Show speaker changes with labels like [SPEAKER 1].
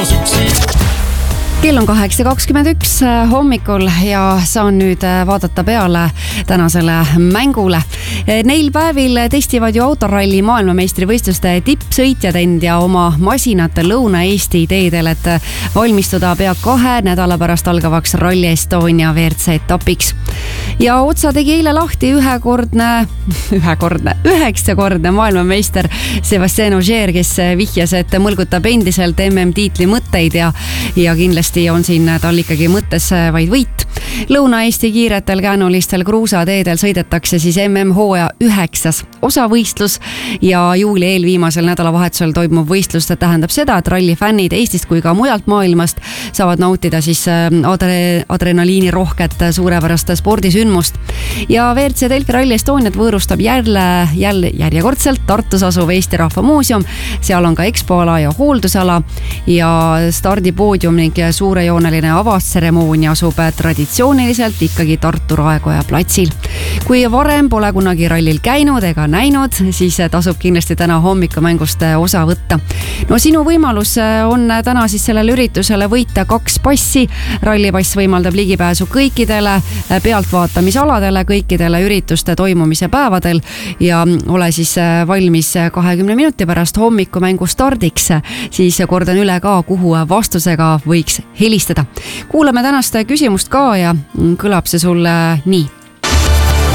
[SPEAKER 1] Kell on 8:21 hommikul ja saan nüüd vaadata peale tänasele mängule. Neil päevil testivad ju autoralli maailmameistrivõistluste tippsõitjad end ja oma masinat Lõuna-Eesti teedel, et valmistuda pea 2 nädala pärast algavaks Rally Estonia WRC etapiks. Ja otsa tegi eile lahti üheksakordne maailmameister Sébastien Ogier, kes vihjas, et mõlgutab endiselt MM-tiitli mõtteid ja kindlasti on siin tal ikkagi mõttes vaid võit. Lõuna-Eesti kiiretel käänulistel kruusateedel sõidetakse siis MM-hooaja 9. osavõistlus ja juuli eelviimasel nädalavahetusel toimuv võistlus tähendab seda, et rallifännid Eestist kui ka mujalt maailmast saavad nautida siis adrenaliini rohket suurepärast spordisündmust. Ja WRC Delfi Rally Estoniat võõrustab järjekordselt Tartus asuv Eesti Rahva Muuseum. Seal on ka ekspoala ja hooldusala ja stardipoodium ning suurejooneline avastseremoonia asub traditsiooniliselt ikkagi Tartu Raekoja platsil. Kui varem pole kunagi rallil käinud ega näinud, siis tasub kindlasti täna hommikumängust osa võtta. No sinu võimalus on täna siis sellele üritusele võita 2 passi. Rallipass võimaldab ligipääsu kõikidele pealtvaatamisaladele, kõikidele ürituste toimumise päevadel ja ole siis valmis 20 minuti pärast hommikumängu stardiks. Siis kordan üle ka, kuhu vastusega võiks helistada. Kuulame tänast küsimust ka ja kõlab see sulle nii.